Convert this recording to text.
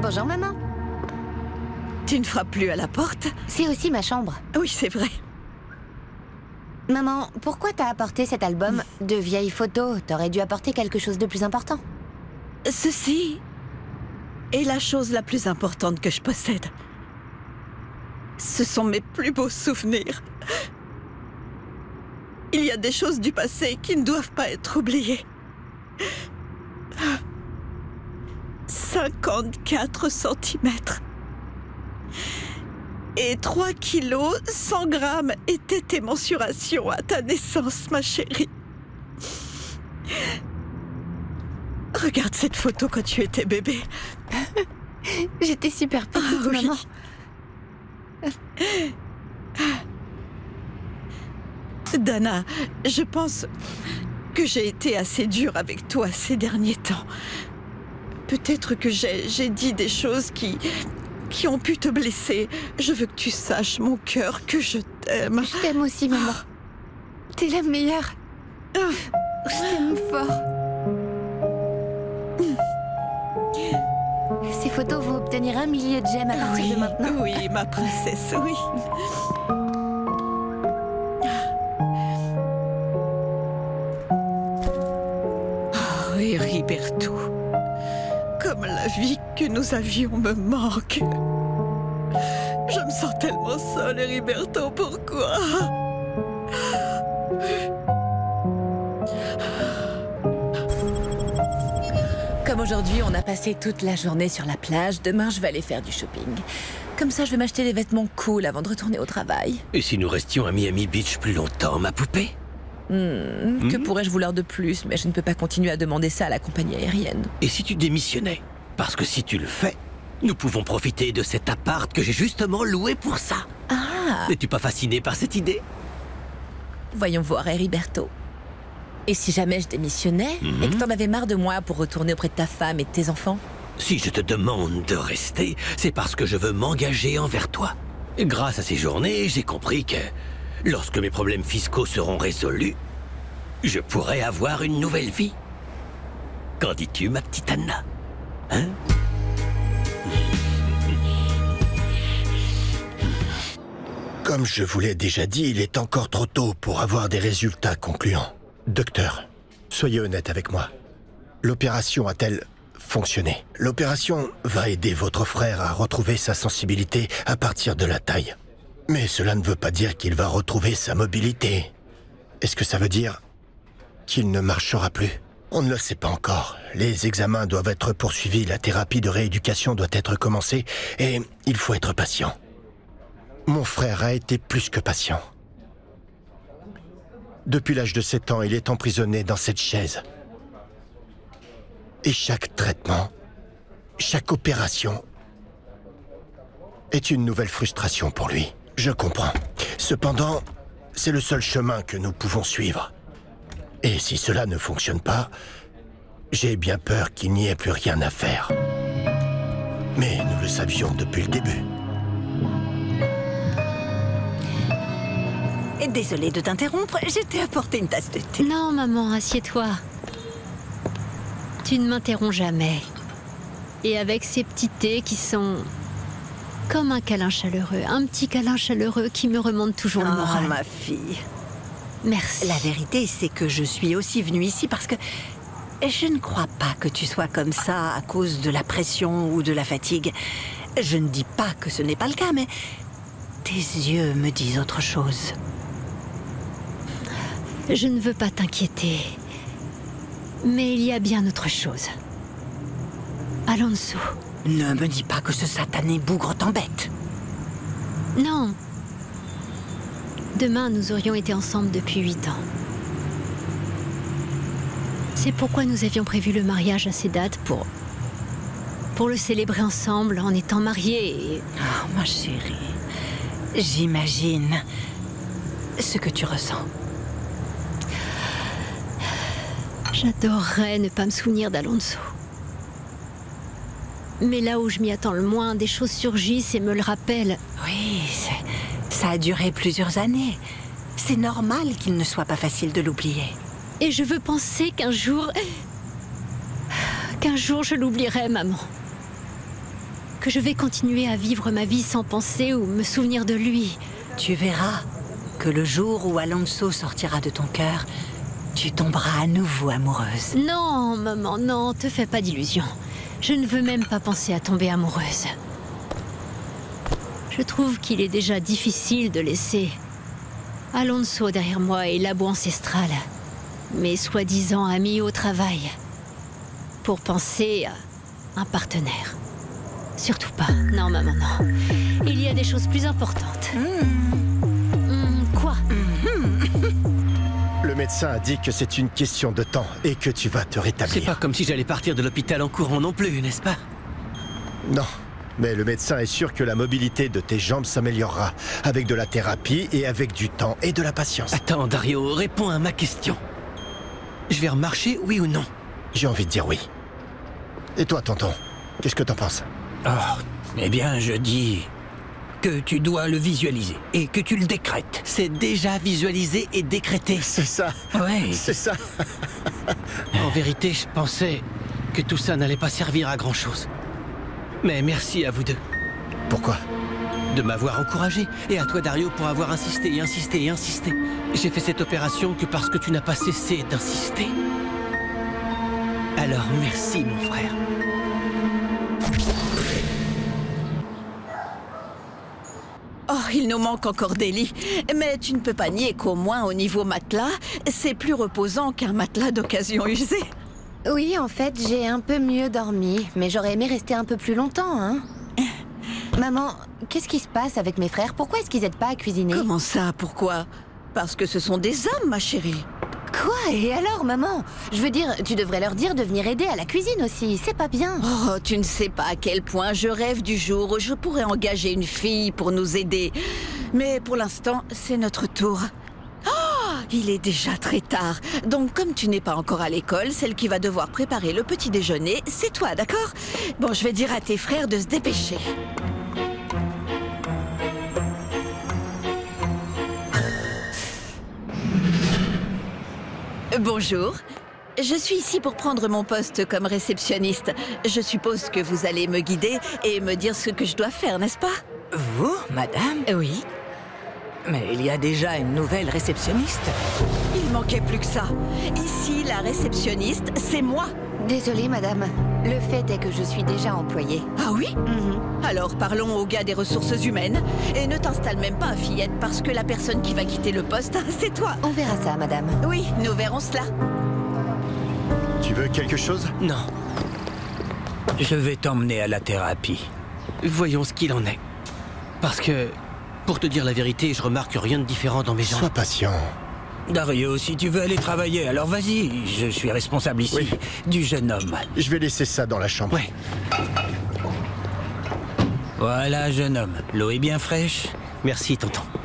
Bonjour, maman. Tu ne frappes plus à la porte? C'est aussi ma chambre. Oui, c'est vrai. Maman, pourquoi t'as apporté cet album de vieilles photos? T'aurais dû apporter quelque chose de plus important. Ceci est la chose la plus importante que je possède. Ce sont mes plus beaux souvenirs. Il y a des choses du passé qui ne doivent pas être oubliées. 54 centimètres. Et 3 kilos, 100 grammes étaient tes mensurations à ta naissance, ma chérie. Regarde cette photo quand tu étais bébé. J'étais super petite, Ah, oui. maman. Dana, je pense que j'ai été assez dure avec toi ces derniers temps. Peut-être que j'ai dit des choses qui ont pu te blesser. Je veux que tu saches, mon cœur, que je t'aime. Je t'aime aussi, maman. T'es la meilleure. Je t'aime fort. Ces photos vont obtenir 1 millier de j'aime à partir de maintenant. Oui, ma princesse, oui. Oh, Hériberto, comme la vie que nous avions me manque. Je me sens tellement seule, Hériberto, pourquoi? Comme aujourd'hui, on a passé toute la journée sur la plage, demain je vais aller faire du shopping. Comme ça, je vais m'acheter des vêtements cool avant de retourner au travail. Et si nous restions à Miami Beach plus longtemps, ma poupée? Que pourrais-je vouloir de plus? Mais je ne peux pas continuer à demander ça à la compagnie aérienne. Et si tu démissionnais? Parce que si tu le fais, nous pouvons profiter de cet appart que j'ai justement loué pour ça. Ah! N'es-tu pas fasciné par cette idée? Voyons voir, Hériberto. Et si jamais je démissionnais, et que t'en avais marre de moi pour retourner auprès de ta femme et de tes enfants? Si je te demande de rester, c'est parce que je veux m'engager envers toi. Grâce à ces journées, j'ai compris que lorsque mes problèmes fiscaux seront résolus, je pourrai avoir une nouvelle vie. Qu'en dis-tu, ma petite Anna? Hein? Comme je vous l'ai déjà dit, il est encore trop tôt pour avoir des résultats concluants. Docteur, soyez honnête avec moi. L'opération a-t-elle fonctionné? L'opération va aider votre frère à retrouver sa sensibilité à partir de la taille. Mais cela ne veut pas dire qu'il va retrouver sa mobilité. Est-ce que ça veut dire qu'il ne marchera plus? On ne le sait pas encore. Les examens doivent être poursuivis, la thérapie de rééducation doit être commencée et il faut être patient. Mon frère a été plus que patient. Depuis l'âge de 7 ans, il est emprisonné dans cette chaise. Et chaque traitement, chaque opération est une nouvelle frustration pour lui. Je comprends. Cependant, c'est le seul chemin que nous pouvons suivre. Et si cela ne fonctionne pas, j'ai bien peur qu'il n'y ait plus rien à faire. Mais nous le savions depuis le début. Désolée de t'interrompre, je t'ai apporté une tasse de thé. Non, maman, assieds-toi. Tu ne m'interromps jamais. Et avec ces petits thés qui sont comme un câlin chaleureux, un petit câlin chaleureux qui me remonte toujours le moral. ma fille. Merci. La vérité, c'est que je suis aussi venue ici parce que je ne crois pas que tu sois comme ça à cause de la pression ou de la fatigue. Je ne dis pas que ce n'est pas le cas, mais tes yeux me disent autre chose. Je ne veux pas t'inquiéter. Mais il y a bien autre chose. Alonso. Ne me dis pas que ce satané bougre t'embête. Non. Demain, nous aurions été ensemble depuis 8 ans. C'est pourquoi nous avions prévu le mariage à ces dates pour le célébrer ensemble en étant mariés et... Oh, ma chérie, j'imagine ce que tu ressens. J'adorerais ne pas me souvenir d'Alonso. Mais là où je m'y attends le moins, des choses surgissent et me le rappellent. Oui, ça a duré plusieurs années. C'est normal qu'il ne soit pas facile de l'oublier. Et je veux penser qu'un jour je l'oublierai, maman. que je vais continuer à vivre ma vie sans penser ou me souvenir de lui. Tu verras que le jour où Alonso sortira de ton cœur, tu tomberas à nouveau amoureuse. Non, maman, non, te fais pas d'illusions. Je ne veux même pas penser à tomber amoureuse. Je trouve qu'il est déjà difficile de laisser Alonso derrière moi et Labo Ancestral, mes soi-disant amis au travail, pour penser à un partenaire. Surtout pas. Non, maman, non. Il y a des choses plus importantes. Quoi? Le médecin a dit que c'est une question de temps et que tu vas te rétablir. C'est pas comme si j'allais partir de l'hôpital en courant non plus, n'est-ce pas? Non, mais le médecin est sûr que la mobilité de tes jambes s'améliorera avec de la thérapie et avec du temps et de la patience. Attends, Dario, réponds à ma question. Je vais remarcher, oui ou non? J'ai envie de dire oui. Et toi, tonton, qu'est-ce que t'en penses? Oh, eh bien, je dis que tu dois le visualiser et que tu le décrètes. C'est déjà visualisé et décrété. C'est ça. Ouais. C'est ça. En vérité, je pensais que tout ça n'allait pas servir à grand-chose. Mais merci à vous deux. Pourquoi? De m'avoir encouragé. Et à toi, Dario, pour avoir insisté et insisté et insisté. J'ai fait cette opération que parce que tu n'as pas cessé d'insister. Alors merci, mon frère. Oh, il nous manque encore des lits. Mais tu ne peux pas nier qu'au moins au niveau matelas, c'est plus reposant qu'un matelas d'occasion usé. Oui, en fait, j'ai un peu mieux dormi, mais j'aurais aimé rester un peu plus longtemps, hein. Maman, qu'est-ce qui se passe avec mes frères? Pourquoi est-ce qu'ils n'aident pas à cuisiner? Comment ça, pourquoi? Parce que ce sont des hommes, ma chérie. Quoi? Et alors, maman? Je veux dire, tu devrais leur dire de venir aider à la cuisine aussi, c'est pas bien. Oh, tu ne sais pas à quel point je rêve du jour où je pourrais engager une fille pour nous aider. Mais pour l'instant, c'est notre tour. Oh, il est déjà très tard. Donc, comme tu n'es pas encore à l'école, celle qui va devoir préparer le petit déjeuner, c'est toi, d'accord? Bon, je vais dire à tes frères de se dépêcher. Bonjour. Je suis ici pour prendre mon poste comme réceptionniste. Je suppose que vous allez me guider et me dire ce que je dois faire, n'est-ce pas? Vous, madame? Oui. Mais il y a déjà une nouvelle réceptionniste. Il manquait plus que ça. Ici, la réceptionniste, c'est moi. Désolée, madame. Le fait est que je suis déjà employée. Ah oui? Alors parlons au gars des ressources humaines. Et ne t'installe même pas à fillette parce que la personne qui va quitter le poste, c'est toi. On verra ça, madame. Oui, nous verrons cela. Tu veux quelque chose? Non. Je vais t'emmener à la thérapie. Voyons ce qu'il en est. Parce que, pour te dire la vérité, je remarque rien de différent dans mes jambes. Sois patient. Dario, si tu veux aller travailler, alors vas-y. Je suis responsable ici Oui. du jeune homme. Je vais laisser ça dans la chambre. Ouais. Voilà, jeune homme. L'eau est bien fraîche. Merci, tonton.